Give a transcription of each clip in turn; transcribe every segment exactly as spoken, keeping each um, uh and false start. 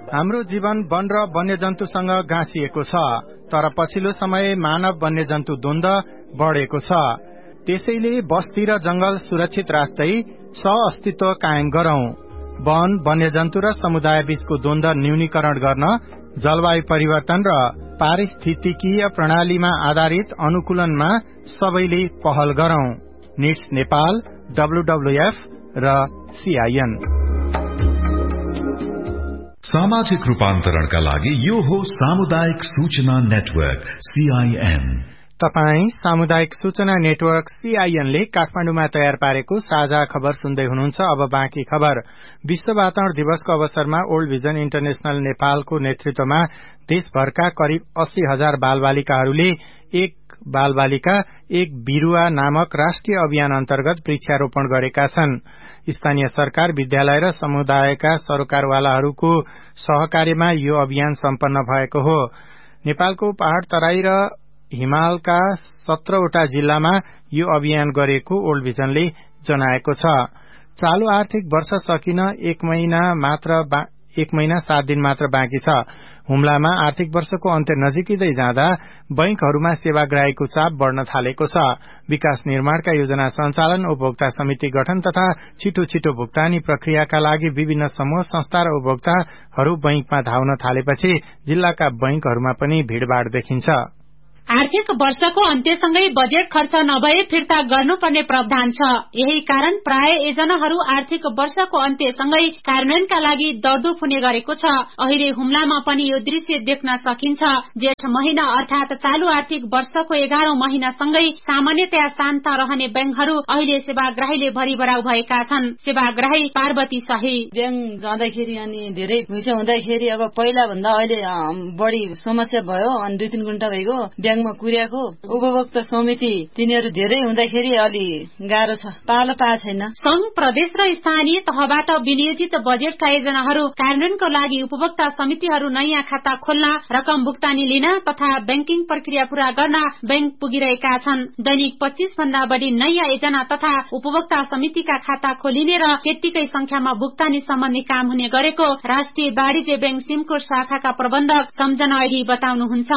हाम्रो जीवन वन र वन्यजन्तुसँग गाँसिएको छ, तर पछिल्लो समय मानव वन्यजन्तु द्वन्द बढ़ेको छ। त्यसैले बस्ती र जंगल सुरक्षित राख्दै सह-अस्तित्व कायम गरौं। वन, वन्यजन्तु र समुदाय बीचको द्वन्द न्यूनीकरण गर्न जलवायु परिवर्तन र पारिस्थितिकीय प्रणालीमा आधारित अनुकूलनमा सबैले पहल गरौं। निट्स नेपाल, डब्ल्यूडब्ल्यूएफ र सीआईएन। सामाजिक रूपान्तरणका लागि यो हो सामुदायिक सूचना नेटवर्क सीआईएन। तपाई सामुदायिक सूचना नेटवर्क सीआईएन ले काठमाडौँमा तयार पारेको साझा खबर सुन्दै हुनुहुन्छ। अब बाँकी खबर। विश्व वातावरण दिवसको अवसरमा ओल्ड भिजन इन्टरनेशनल नेपालको नेतृत्वमा देशभरका करिब अस्सी हजार बालबालिकाहरूले एक बालबालिका एक बिरूवा नामक राष्ट्रिय अभियान अन्तर्गत वृक्षारोपण गरेका छन्। स्थानीय सरकार, विद्यालय र समुदायका सरोकारवालाहरूको सहकार्यमा यो अभियान सम्पन्न भएको हो। नेपालको पहाड़ तराई र हिमालका सत्रहवटा जिल्लामा यो अभियान गरेको ओल्ड भिजनले जनाएको छ। चालू आर्थिक वर्ष सकिन एक महिना मात्र एक महिना सात दिन मात्र बाँकी छ। हुम्लामा आर्थिक वर्षको अन्त्य नजिकै जाँदा बैंकहरूमा सेवाग्राहीको चाप बढ़न थालेको छ। विकास निर्माणका योजना सञ्चालन, उपभोक्ता समिति गठन तथा छिटो छिटो भुक्तानी प्रक्रियाका लागि विभिन्न समूह, संस्था र उपभोक्ताहरू बैंकमा धाउन थालेपछि जिल्लाका बैंकहरूमा पनि भीड़भाड़ देखिन्छ। आर्थिक वर्षको अन्त्यसँगै बजेट खर्च नभए फिर्ता गर्नुपर्ने प्रावधान छ। यही कारण प्राय योजनाहरू आर्थिक वर्षको अन्त्यसँगै कार्यान्वयनका लागि दरदुप हुने गरेको छ। अहिले हुम्लामा पनि यो दृश्य देख्न सकिन्छ। जेठ महिना अर्थात चालू आर्थिक वर्षको एघारौं महिनासँगै सामान्यतया शान्त रहने बैंकहरू अहिले सेवाग्राहीले भरिभराउ भएका छन्। सेवाग्राही पार्वती शाही। ब्याङ्क जाँदाखेरि अनि धेरै घुइँचो हुँदाखेरि अब पहिला भन्दा अहिले बढ़ी समस्या भयो। अनि दुई तीन घण्टा भइगयो ब्याङ्कमा कुर्याको। उपभोक्ता समिति तिनीहरू धेरै हुँदाखेरि अलि गाह्रो छ, पालो पाएको छैन। संघ, प्रदेश र स्थानीय तहबाट विनियोजित बजेटका योजनाहरू कार्यान्वयनको लागि उपभोक्ता समितिहरू नयाँ खाता खोल्न, रकम भुक्तानी लिन तथा ब्याङ्किङ प्रक्रिया पूरा गर्न बैंक पुगिरहेका छन्। दैनिक पच्चीस भन्दा बढ़ी नयाँ योजना तथा उपभोक्ता समितिका खाता खोलिने र त्यत्तिकै संख्यामा भुक्तानी सम्बन्धी काम हुने गरेको राष्ट्रिय वाणिज्य बैंक सिमकोट शाखाका प्रबन्धक सम्झना अहिले बताउनुहुन्छ।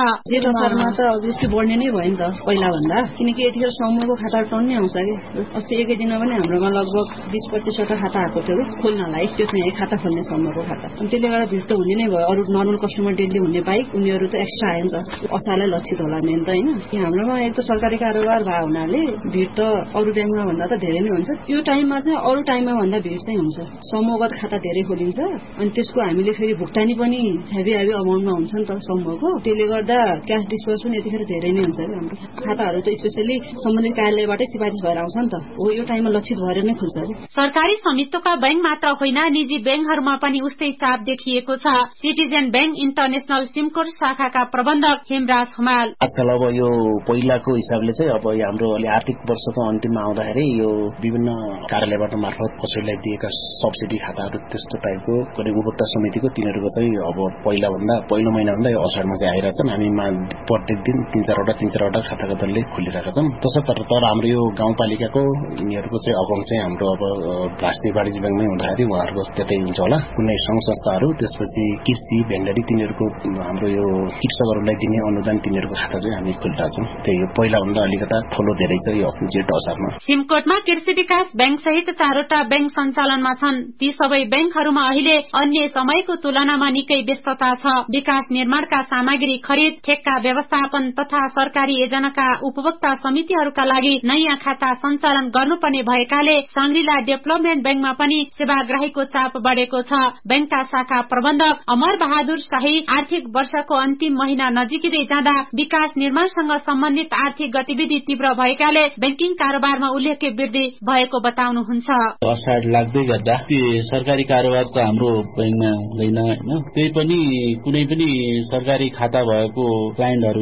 बढ़ने नै भयो नि त पहिला भन्दा, किनकि यतिखेर समूहको खाता टन्नै आउँछ कि। अस्ति एकै दिनमा पनि हाम्रोमा लगभग बीस पच्चीसवटा खाता आएको थियो कि खोल्नलाई। त्यो चाहिँ एक खाता खोल्ने समूहको खाता। अनि त्यसले गर्दा भिड त हुने नै भयो। अरू नर्मल कस्टमर डेली हुने बाहेक उनीहरू त एक्स्ट्रा आयो नि त। असारलाई लक्षित होला मेन त, होइन। हाम्रोमा एक त सरकारी कारोबार भए हुनाले भिड त अरू ब्याङ्कमा भन्दा त धेरै नै हुन्छ। यो टाइममा चाहिँ अरू टाइममा भन्दा भिड चाहिँ हुन्छ। समूहगत खाता धेरै खोलिन्छ अनि त्यसको हामीले फेरि भुक्तानी पनि हेभी हेभी अमाउन्टमा हुन्छ नि त समूहको। त्यसले गर्दा क्यास डिस्पर्स पनि यतिखेर धेरै नै हुन्छ। हाम्रो खाताहरू त स्पेशली सम्बन्धित कार्यालयबाटै सिफारिस भएर आउँछ नि त। हो, यो टाइममा लक्षित भएर नै खुल्छ। सरकारी स्वामित्वका बैंक मात्र होइन, निजी बैंकहरूमा पनि उस्तै चाप देखिएको छ। सिटिजन बैंक इन्टरनेशनल सिमकोट शाखाका प्रबन्धक हेमराज हमाल। आजकल अब यो पहिलाको हिसाबले चाहिँ अब हाम्रो आर्थिक वर्षको अन्तिममा आउँदाखेरि यो विभिन्न कार्यालयबाट मार्फत कसैलाई दिएका सब्सिडी खाताहरू त्यस्तो टाइपको कुनै उपभोक्ता समितिको तिनीहरूको चाहिँ अब पहिला भन्दा पहिलो महिना भन्दा यो असारमा चाहिँ आइरहेछन्। हामीमा प्रत्येक दिन तीन चारवटा तीन चारवटा खाताका दलले खोलिरहेका छन्। तसर्थ तर हाम्रो यो गाउँपालिकाको यिनीहरूको चाहिँ अकाउन्ट चाहिँ हाम्रो अब राष्ट्रिय वाणिज्य ब्याङ्कमै हुँदाखेरि उहाँहरूको त्यतै हुन्छ होला। कुनै संघ संस्थाहरू, त्यसपछि कृषि भेन्डरी तिनीहरूको हाम्रो यो कृषकहरूलाई दिने अनुदान तिनीहरूको खाता चाहिँ हामी खोलिरहेका छौँ। त्यही पहिला भन्दा अलिकता ठुलो धेरै छ यो जेठ असारमा। सिमकोटमा कृषि विकास बैंक सहित चारवटा बैंक सञ्चालनमा छन्। ती सबै बैंकहरूमा अहिले अन्य समयको तुलनामा निकै व्यस्तता छ। विकास निर्माणका सामग्री खरिद, ठेक्का व्यवस्थापन तथा सरकारी योजनाका उपभोक्ता समितिहरूका लागि नयाँ खाता सञ्चालन गर्नुपर्ने भएकाले सांग्रिला डेभलपमेन्ट बैंकमा पनि सेवाग्राहीको चाप बढ़ेको छ। बैंकका शाखा प्रबन्धक अमर बहादुर शाही आर्थिक वर्षको अन्तिम महिना नजिकै जाँदा विकास निर्माणसँग सम्बन्धित आर्थिक गतिविधि तीव्र भएकाले बैंकिङ कारोबारमा उल्लेख्य वृद्धि भएको बताउनुहुन्छ। असाढ लाग्दै गर्दा सरकारी कारोबार त हाम्रो बैंकमा हुँदैन, होइन। त्यही पनि कुनै पनि सरकारी खाता भएको क्लाइन्टहरूले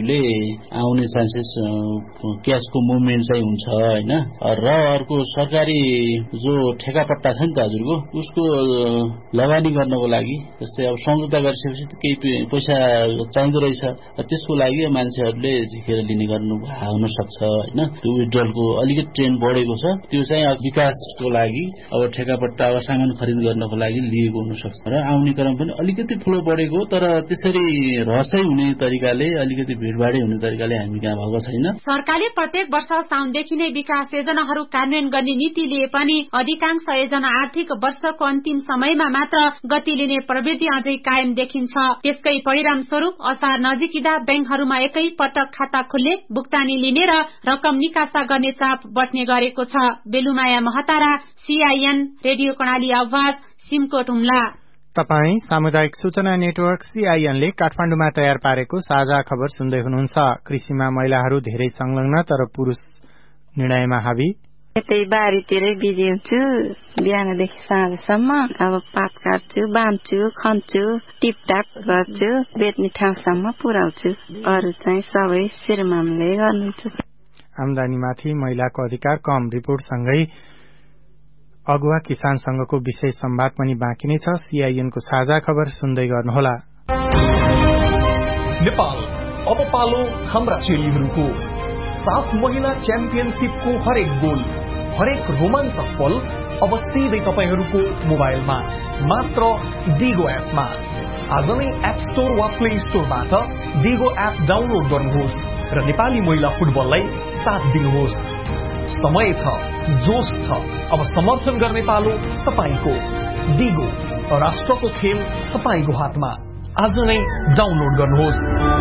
आउने चान्सेस क्यासको मुभमेन्ट चाहिँ हुन्छ होइन। र अर्को सरकारी जो ठेकापट्टा छ नि त हजुरको, उसको लगानी गर्नको लागि जस्तै अब सम्झौता गरिसकेपछि केही पैसा चाहिँदो रहेछ, त्यसको लागि मान्छेहरूले झिकेर लिने गर्नु हुन सक्छ होइन। त्यो विड्रलको अलिकति ट्रेन्ड बढेको छ, त्यो चाहिँ विकासको लागि अब ठेकापट्टा अब सामान खरिद गर्नको लागि लिएको हुन सक्छ। र आउने क्रम पनि अलिकति फ्लो बढेको, तर त्यसरी रहसै हुने तरिकाले अलिकति भिडभाडै हुने तरिकाले हामी कहाँ भएको छैन। सरकारले प्रत्येक वर्ष साउनदेखि नै विकास योजनाहरू कार्यान्वयन गर्ने नीति लिए पनि अधिकांश योजना आर्थिक वर्षको अन्तिम समयमा मात्र गति लिने प्रवृत्ति अझै कायम देखिन्छ। त्यसकै परिणाम स्वरूप असार नजिकिँदा बैंकहरूमा एकै पटक खाता खुल्ने, भुक्तानी लिने र रकम निकासा गर्ने चाप बढ्ने गरेको छ। बेलुमाया महतारा, सीआईएन रेडियो कर्णाली आवाज, सिमकोट हुम्ला। तपाई सामुदायिक सूचना नेटवर्क सीआईएनले काठमाडौँमा तयार पारेको साझा खबर सुन्दै हुनुहुन्छ। कृषिमा महिलाहरू धेरै संलग्न तर पुरूष निर्णयमा हावी। यतै बारीतिरै बिजी हुन्छु, बिहानदेखि साँझसम्म। अब पात काट्छु, बाँध्छु, खन्छु, टिपटाप गर्छु, बेच्ने ठाउँसम्म पुर्याउँछु। अरू चाहिँ सबै श्रीमानले गर्नुहुन्छ। आमदानीमाथि महिलाको अधिकार कम रिपोर्टसँगै अगुवा किसान संघको विशेष संवाद पनि बाँकी नै छ। सीआईएनको साझा खबर सुन्दै गर्नुहोला। नेपाल अब पालो हाम्रा चेलीहरूको। सात महिना च्याम्पियनशिपको हरेक गोल, हरेक रोमाञ्चक पल अब सिधै तपाईहरूको मोबाइलमा, मात्र डिगो एपमा। आज नै एप स्टोर वा प्ले स्टोरबाट डिगो एप डाउनलोड गर्नुहोस् र नेपाली महिला फुटबललाई साथ दिनुहोस्। समय छ, जोश छ, अब समर्थन गर्ने पालो तपाईको। डिगो, राष्ट्रको खेल तपाईको हातमा। आज नै डाउनलोड गर्नुहोस्।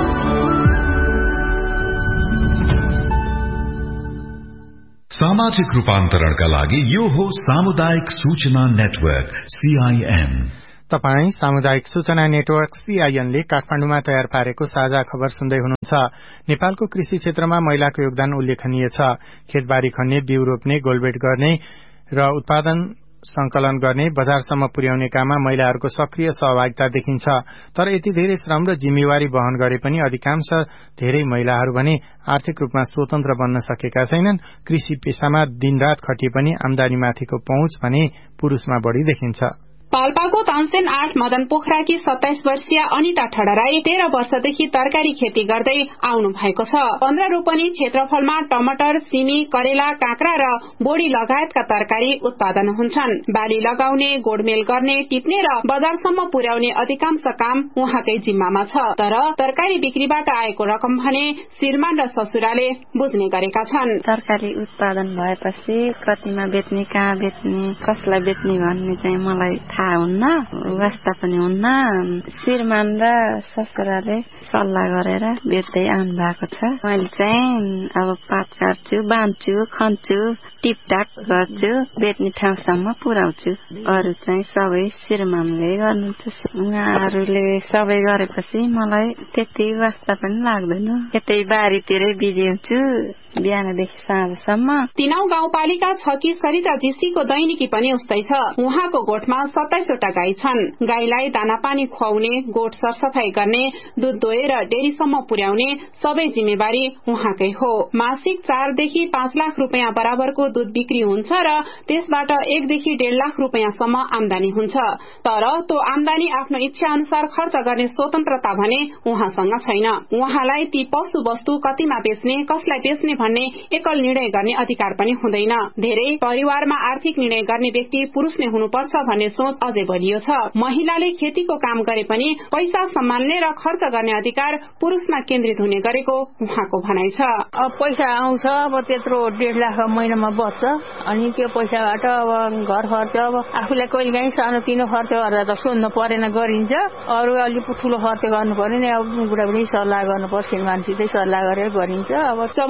सामाजिक रूपान्तरणका लागि यो हो सामुदायिक सूचना नेटवर्क सीआईएन। तपाई सामुदायिक सूचना नेटवर्क सीआईएनले काठमाडौँमा तयार पारेको साझा खबर सुन्दै हुनुहुन्छ। नेपालको कृषि क्षेत्रमा महिलाको योगदान उल्लेखनीय छ। खेतबारी खन्ने, बिउ रोप्ने, गोलबेट गर्ने र उत्पादन संकलन गर्ने, बजारसम्म पुर्याउने काममा महिलाहरूको सक्रिय सहभागिता देखिन्छ। तर यति धेरै श्रम र जिम्मेवारी वहन गरे पनि अधिकांश धेरै महिलाहरू भने आर्थिक रूपमा स्वतन्त्र बन्न सकेका छैनन्। कृषि पेशामा दिनरात खटिए पनि आमदानीमाथिको पहुँच भने पुरूषमा बढ़ी देखिन्छ। पाल्पाको तानसेन आठ मदन पोखराकी सत्ताइस वर्षीय अनिता ठडराई तेह्र वर्षदेखि तरकारी खेती गर्दै आउनु भएको छ। पन्ध्र रोपनी क्षेत्रफलमा टमाटर, सिमी, करेला, काँक्रा र बोडी लगायतका तरकारी उत्पादन हुन्छन्। बाली लगाउने, गोडमेल गर्ने, टिप्ने र बजारसम्म पुर्याउने अधिकांश काम उहाँकै जिम्मामा छ। तर तरकारी बिक्रीबाट आएको रकम भने श्रीमान र ससुराले बुझ्ने गरेका छन्। तरकारी उत्पादन भएपछि कतिमा बेच्ने, कहाँ बेच्ने, कसलाई बेच्ने भन्ने चाहिँ मलाई थाहा हुन्न, वास्ता पनि हुन्न। श्रीमान र ससुराले सल्लाह गरेर बेच्दै आउनु भएको छ। मैले चाहिँ अब पात काट्छु, बाँध्छु, खन्छु, टिपटाप गर्छु, बेच्ने ठाउँसम्म पुर्याउँछु। अरू चाहिँ सबै श्रीमानले गर्नुहुन्छ। उहाँहरूले सबै गरेपछि मलाई त्यति वास्ता पनि लाग्दैन। यतै बारीतिरै बिजी हुन्छु, बिहानदेखि साँझसम्म। तिनौ गाउँपालिका छ कि सरिता जीसीको दैनिकी पनि उस्तै छ। उहाँको गोठमा सत्ताइसवटा गाई छन्। गाईलाई दाना पानी खुवाउने, गोठ सरसफाई गर्ने, दूध दोहेर डेरीसम्म पुर्याउने सबै जिम्मेवारी उहाँकै हो। मासिक चारदेखि पाँच लाख रुपियाँ बराबरको दूध बिक्री हुन्छ र त्यसबाट एकदेखि डेढ लाख रुपियाँसम्म आमदानी हुन्छ। तर त्यो आमदानी आफ्नो इच्छा अनुसार खर्च गर्ने स्वतन्त्रता भने उहाँसँग छैन। उहाँलाई ती पशु वस्तु कतिमा बेच्ने, कसलाई बेच्ने भन्ने एकल निर्णय गर्ने अधिकार पनि हुँदैन। धेरै परिवारमा आर्थिक निर्णय गर्ने व्यक्ति पुरुष नै हुनुपर्छ भन्ने सोच अझै बलियो छ। महिलाले खेतीको काम गरे पनि पैसा सम्हाल्ने र खर्च गर्ने अधिकार पुरुषमा केन्द्रित हुने गरेको उहाँको भनाइ छ। अब पैसा आउँछ, अब त्यत्रो डेढ लाख महिनामा बच्छ, अनि त्यो पैसाबाट अब घर खर्च, अब आफूलाई कहिले काहीँ सानो तिनो खर्च गरेर त सोध्नु परेन, गरिन्छ। अरू अलिक ठुलो खर्च गर्नु पर्यो नि, अब बुढाबुढी सल्लाह गर्नुपर्छ, मान्छेकै सल्लाह गरेर गरिन्छ। अब चौवालिस वर्षीय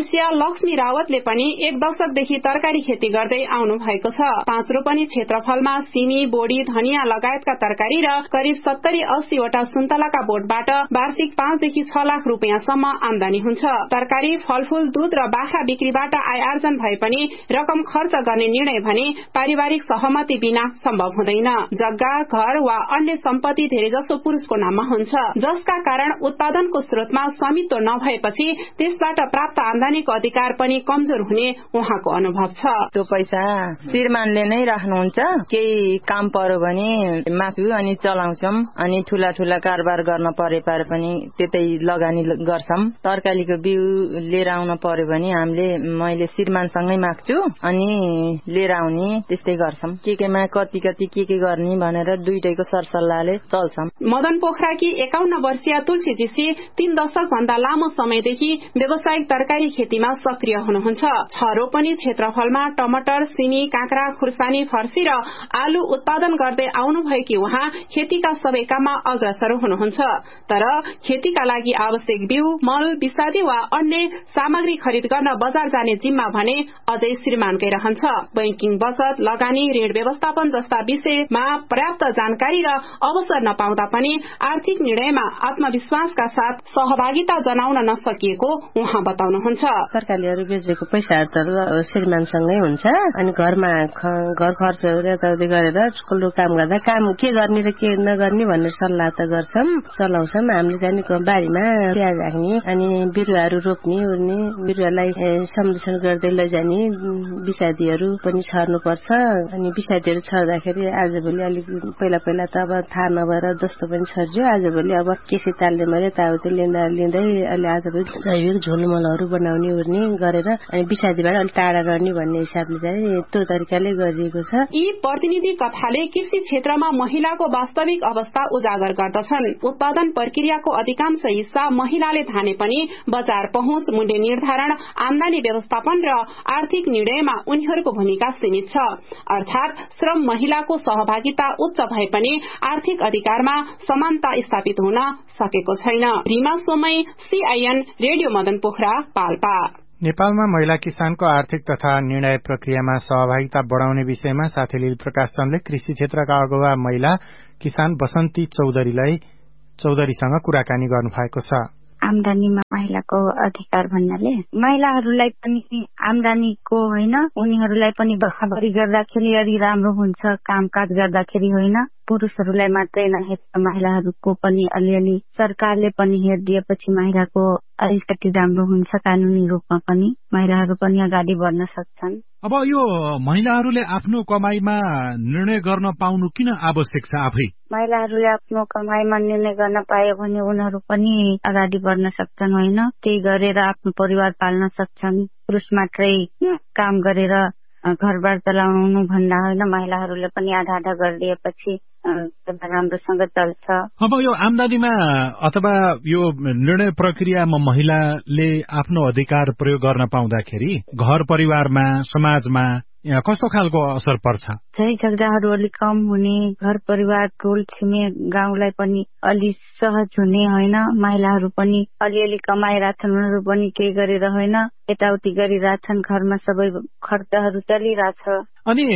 वर्षीय लक्ष्मी रावतले पनि एक दशकदेखि तरकारी खेती गर्दै आउनु भएको छ। पाँच रोपनी क्षेत्रफलमा सिमी, बोडी, धनिया लगायतका तरकारी र करिब सत्तरी अस्सीवटा सुन्तलाका बोटबाट वार्षिक पाँचदेखि छ लाख रूपियाँसम्म आमदानी हुन्छ। तरकारी, फलफूल, दूध र बाख्रा बिक्रीबाट आय आर्जन भए पनि रकम खर्च गर्ने निर्णय भने पारिवारिक सहमति बिना सम्भव हुँदैन। जग्गा, घर वा अन्य सम्पत्ति धेरैजसो पुरुषको नाममा हुन्छ, जसका कारण उत्पादनको स्रोतमा स्वामित्व नभएपछि त्यसबाट प्राप्त आमदानीको अधिकार पनि कमजोर हुने उहाँको अनुभव छ। त्यो पैसा श्रीमानले नै राख्नुहुन्छ। केही काम पर्यो भने माग्छु अनि चलाउँछौं, अनि ठूला ठूला कारोबार गर्न परे पारे पनि त्यतै लगानी गर्छौं। तरकारीको बिउ लिएर आउन पर्यो भने हामीले मैले श्रीमानसँगै माग्छु अनि लिएर आउने, त्यस्तै गर्छौं। के केमा कति कति के के गर्ने भनेर दुईटैको सरसल्लाहले चल्छौं। मदन पोखराकी एकाउन्न वर्षीय तुलसी जीसी तीन दशक भन्दा लामो समयदेखि व्यावसायिक तरकारी खेतीमा सक्रिय हुनुहुन्छ। छ रोपनी क्षेत्रफलमा टमाटर, सिमी, काँक्रा, खुर्सानी, फर्सी र आलु उत्पादन गर्दै आउनु भएकी उहाँ खेतीका सबै काममा अग्रसर हुनुहुन्छ। तर खेतीका लागि आवश्यक बिउ, मल, विषादी वा अन्य सामग्री खरिद गर्न बजार जाने जिम्मा भने अझै श्रीमानकै रहन्छ। बैंकिङ, बचत, लगानी, ऋण व्यवस्थापन जस्ता विषयमा पर्याप्त जानकारी र अवसर नपाउँदा पनि आर्थिक निर्णयमा आत्मविश्वासका साथ सहभागिता जनाउन नसकिएको उहाँ बताउनुहुन्छ। तरकारीहरू बेचेको पैसाहरू त श्रीमानसँगै हुन्छ, अनि घरमा घर खर्चहरू यताउति गरेर ठुलो काम गर्दा काम के गर्ने र के नगर्ने भनेर सल्लाह त गर्छौं, चलाउँछौं। हामीले चाहिँ बारीमा प्याज राख्ने अनि बिरुवाहरू रोप्ने उर्ने, बिरुवालाई संरक्षण गर्दै लैजाने, विषादीहरू पनि छर्नुपर्छ। अनि विषादीहरू छर्दाखेरि आजभोलि अलिक पहिला पहिला त अब थाहा नभएर जस्तो पनि छर्यो, आजभोलि अब केसी तालले मैले यताउति लिँदा लिँदै अहिले आजभोलि जैविक झोलमलहरू बनाउने उर्ने गरेर अनि विषादीबाट अलिक टाढा गर्ने भन्ने हिसाबले चाहिँ त्यो तरिकाले गरिएको छ। यी प्रतिनिधि कथाले कृषि क्षेत्रमा महिलाको वास्तविक अवस्था उजागर गर्दछन्। उत्पादन प्रक्रियाको अधिकांश हिस्सा महिलाले धाने पनि बजार पहुँच, मूल्य निर्धारण, आमदानी व्यवस्थापन र आर्थिक निर्णयमा उनीहरूको भूमिका सीमित छ। अर्थात श्रम महिलाको सहभागिता उच्च भए पनि आर्थिक अधिकारमा समानता स्थापित हुन सकेको छैन। Rima सोमई, CIN radio Madan Pokhara, Palpa. नेपालमा महिला किसानको आर्थिक तथा निर्णय प्रक्रियामा सहभागिता बढ़ाउने विषयमा साथी लील प्रकाश चन्दले कृषि क्षेत्रका अगुवा महिला किसान बसन्ती चौधरीलाई चौधरीसँग कुराकानी गर्नु भएको छ। आमदानीमा महिलाको अधिकार भन्नाले महिलाहरूलाई पनि आमदानीको होइन, उनीहरूलाई पनि बराबरी गर्दाखेरि अलि राम्रो हुन्छ। कामकाज गर्दाखेरि होइन, पुरुषहरूलाई मात्रै नहेरेर महिलाहरूको पनि अलिअलि सरकारले पनि हेरिदिएपछि महिलाको अलिकति राम्रो हुन्छ। कानूनी रूपमा पनि महिलाहरू पनि अगाडि बढ्न सक्छन्। अब यो महिलाहरूले आफ्नो कमाईमा निर्णय गर्न पाउनु किन आवश्यक छ? आफै महिलाहरूले आफ्नो कमाईमा निर्णय गर्न पायो भने उनीहरू पनि अगाडि बढ्न सक्छन् होइन, त्यही गरेर आफ्नो परिवार पाल्न सक्छन्। पुरुष मात्रै काम गरेर घरबार चलाउनु भन्दा होइन, महिलाहरूले पनि आधा आधा गरिदिएपछि राम्रोसँग चल्छ। अब यो आमदानीमा अथवा यो निर्णय प्रक्रियामा महिलाले आफ्नो अधिकार प्रयोग गर्न पाउँदाखेरि घर परिवारमा, समाजमा कस्तो खालको असर पर्छ? झै झगडाहरू अलिक कम हुने, घर परिवार, टोल छिमे गाउँलाई पनि अलि सहज हुने होइन। महिलाहरू पनि अलिअलि कमाइरहेछन्, उनीहरू पनि केही गरेर होइन, यताउति गरिरहेछन्, घरमा सबै खर्चहरू चलिरहेछ। अनि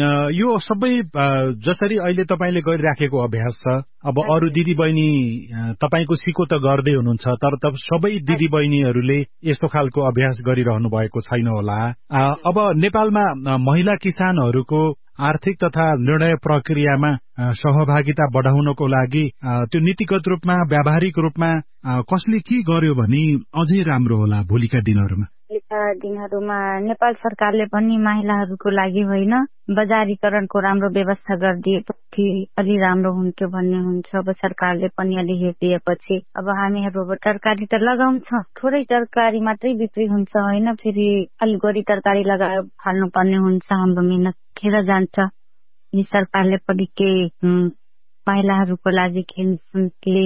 यो सबै जसरी अहिले तपाईँले गरिराखेको अभ्यास छ, अब अरू दिदी बहिनी तपाईँको सिको त गर्दै हुनुहुन्छ, तर तब सबै दिदी बहिनीहरूले यस्तो खालको अभ्यास गरिरहनु भएको छैन होला। अब नेपालमा महिला किसानहरूको आर्थिक तथा निर्णय प्रक्रियामा सहभागिता बढ़ाउनको लागि त्यो नीतिगत रूपमा, व्यावहारिक रूपमा कसले के गर्यो भने अझै राम्रो होला भोलिका दिनहरूमा? भोलिका दिनहरूमा नेपाल सरकारले पनि महिलाहरूको लागि होइन, बजारीकरणको राम्रो व्यवस्था गरिदिएपछि अलि राम्रो हुन्थ्यो भन्ने हुन्छ। अब सरकारले पनि अलि हेरिदिएपछि अब हामीहरू तरकारी त लगाउँछ, थोरै तरकारी मात्रै बिक्री हुन्छ होइन, फेरि अलि गरी तरकारी लगाएर फाल्नु पर्ने हुन्छ। हाम्रो मेहनत खेर जान्छ। सरकारले पनि केही महिलाहरूको लागि केही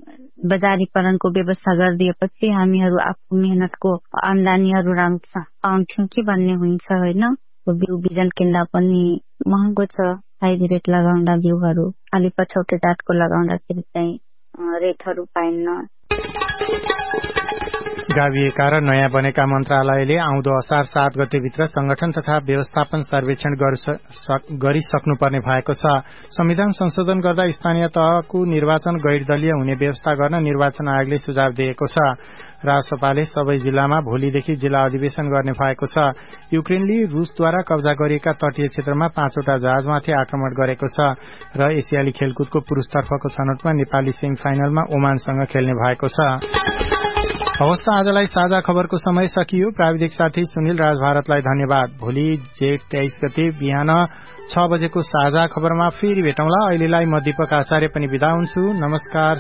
बजारीकरणको व्यवस्था गरिदिएपछि हामीहरू आफ्नो मेहनतको आमदानीहरू राम्रो पाउँछौँ कि भन्ने हुन्छ होइन। बिउ बिजन किन्दा पनि महँगो छ, हाइब्रिड लगाउँदा बिउहरू अलि पछौटे जातको लगाउँदाखेरि चाहिँ रेटहरू पाइन्न। गाभिएका र नयाँ बनेका मन्त्रालयले आउँदो असार सात गतेभित्र संगठन तथा व्यवस्थापन सर्वेक्षण गरिसक्नुपर्ने भएको छ। संविधान संशोधन गर्दा स्थानीय तहको निर्वाचन गैर दलीय हुने व्यवस्था गर्न निर्वाचन आयोगले सुझाव दिएको छ। रासपाले सबै जिल्लामा भोलिदेखि जिल्ला अधिवेशन गर्ने भएको छ। युक्रेनले रूसद्वारा कब्जा गरिएका तटीय क्षेत्रमा पाँचवटा जहाजमाथि आक्रमण गरेको छ र एसियाली खेलकुदको पुरूषतर्फको छनौटमा नेपाली सेमी फाइनलमा ओमानसँग खेल्ने भएको छ। हवस्, आजलाई साझा खबरको समय सकियो। प्राविधिक साथी सुनिल राज भारतलाई धन्यवाद। भोलि जेठ तेइस गते बिहान छ बजेको साझा खबरमा फेरि भेटौँला। अहिलेलाई म दीपक आचार्य पनि बिदा हुन्छु। नमस्कार।